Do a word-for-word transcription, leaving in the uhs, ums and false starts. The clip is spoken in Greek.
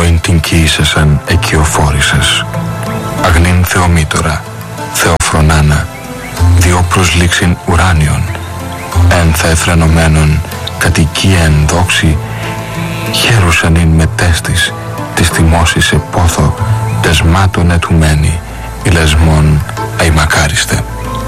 πρώην την κοίησεσαν εκειοφόρησες. Αγνήν Θεομήτωρα, Θεοφρονάνα, διό προσλήξην ουράνιον, εν θα εφρενωμένον κατοικίαν δόξη, χαίρουσαν ειν μετέστης της τιμώσης σε πόθο, τεσμάτων ετουμένη, ηλεσμών αημακάριστε.